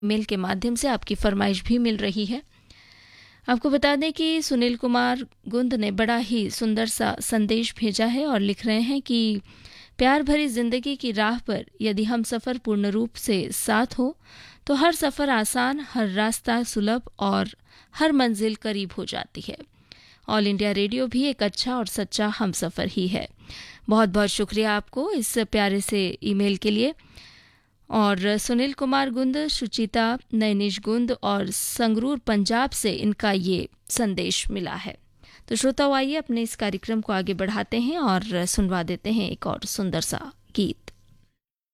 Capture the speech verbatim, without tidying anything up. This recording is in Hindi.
मेल के माध्यम से आपकी फरमाइश भी मिल रही है। आपको बता दें कि सुनील कुमार गुंद ने बड़ा ही सुंदर सा संदेश भेजा है और लिख रहे हैं कि प्यार भरी जिंदगी की राह पर यदि हम सफ़र पूर्ण रूप से साथ हो तो हर सफ़र आसान, हर रास्ता सुलभ और हर मंजिल करीब हो जाती है। ऑल इंडिया रेडियो भी एक अच्छा और सच्चा हमसफ़र ही है। बहुत बहुत शुक्रिया आपको इस प्यारे से ईमेल के लिए। और सुनील कुमार गुंद, सुचिता नैनिश गुंद और संगरूर पंजाब से इनका ये संदेश मिला है। तो श्रोताओं, आइए अपने इस कार्यक्रम को आगे बढ़ाते हैं और सुनवा देते हैं एक और सुंदर सा गीत।